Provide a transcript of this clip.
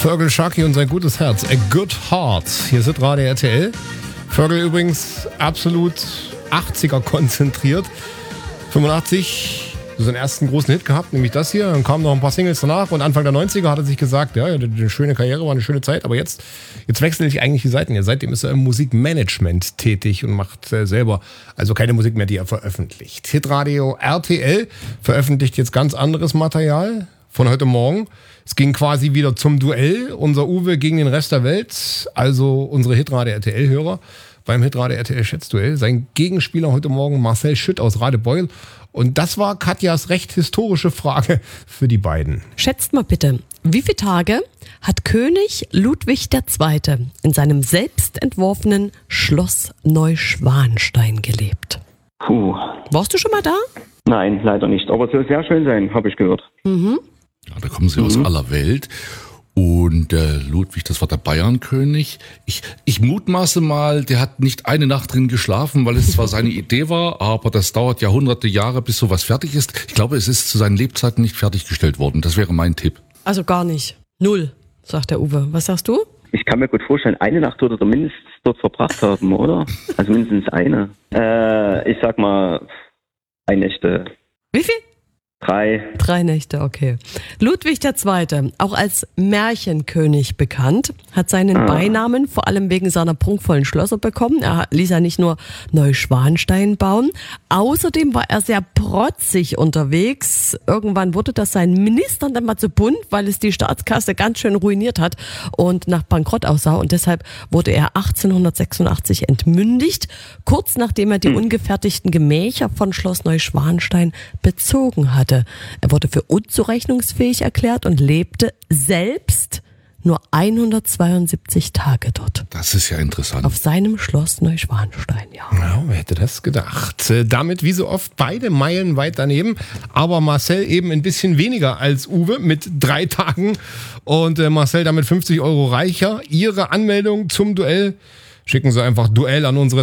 Fergal Sharkey und sein gutes Herz. A Good Heart. Hier ist Radio RTL. Fergal übrigens absolut 80er konzentriert. 85 seinen ersten großen Hit gehabt, nämlich das hier. Dann kamen noch ein paar Singles danach und Anfang der 90er hat er sich gesagt, ja, eine schöne Karriere, war eine schöne Zeit, aber jetzt wechsle ich eigentlich die Seiten. Seitdem ist er im Musikmanagement tätig und macht selber also keine Musik mehr, die er veröffentlicht. Hitradio RTL veröffentlicht jetzt ganz anderes Material von heute Morgen. Es ging quasi wieder zum Duell. Unser Uwe gegen den Rest der Welt, also unsere Hitradio RTL-Hörer beim Hitradio RTL Schätzduell. Sein Gegenspieler heute Morgen Marcel Schütt aus Radebeul. Und das war Katjas recht historische Frage für die beiden. Schätzt mal bitte, wie viele Tage hat König Ludwig II. In seinem selbst entworfenen Schloss Neuschwanstein gelebt? Puh. Warst du schon mal da? Nein, leider nicht. Aber es soll sehr schön sein, habe ich gehört. Mhm. Ja, da kommen sie aus aller Welt. Und Ludwig, das war der Bayernkönig. Ich mutmaße mal, der hat nicht eine Nacht drin geschlafen, weil es zwar seine Idee war, aber das dauert ja hunderte Jahre, bis sowas fertig ist. Ich glaube, es ist zu seinen Lebzeiten nicht fertiggestellt worden. Das wäre mein Tipp. Also gar nicht. 0, sagt der Uwe. Was sagst du? Ich kann mir gut vorstellen, eine Nacht wird er mindestens dort verbracht haben, oder? Also mindestens eine. Ich sag mal, 1 Nächte. Wie viel? 3. 3 Nächte, okay. Ludwig II., auch als Märchenkönig bekannt, hat seinen Beinamen vor allem wegen seiner prunkvollen Schlösser bekommen. Er ließ ja nicht nur Neuschwanstein bauen. Außerdem war er sehr protzig unterwegs. Irgendwann wurde das seinen Ministern dann mal zu bunt, weil es die Staatskasse ganz schön ruiniert hat und nach Bankrott aussah. Und deshalb wurde er 1886 entmündigt, kurz nachdem er die ungefertigten Gemächer von Schloss Neuschwanstein bezogen hatte. Er wurde für unzurechnungsfähig erklärt und lebte selbst nur 172 Tage dort. Das ist ja interessant. Auf seinem Schloss Neuschwanstein, ja. Ja, wer hätte das gedacht? Damit wie so oft beide meilenweit daneben, aber Marcel eben ein bisschen weniger als Uwe mit 3 Tagen und Marcel damit 50 € reicher. Ihre Anmeldung zum Duell schicken Sie einfach Duell an unsere